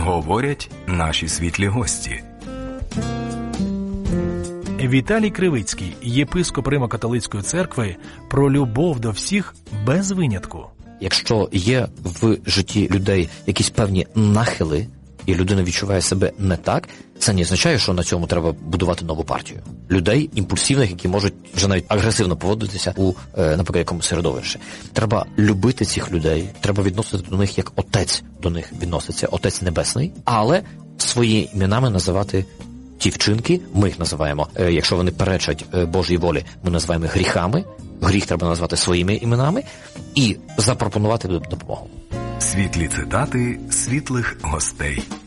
Говорять наші світлі гості. Віталій Кривицький, єпископ Римо-католицької церкви, про любов до всіх без винятку. Якщо є в житті людей якісь певні нахили, і людина відчуває себе не так, це не означає, що на цьому треба будувати нову партію. Людей імпульсивних, які можуть вже навіть агресивно поводитися у, наприклад, якомусь середовищі. Треба любити цих людей, треба відносити до них, як отець до них відноситься, отець небесний, але своїми іменами називати ті вчинки, ми їх називаємо, якщо вони перечать Божій волі, ми називаємо гріхами, гріх треба назвати своїми іменами і запропонувати допомогу. Світлі цитати світлих гостей.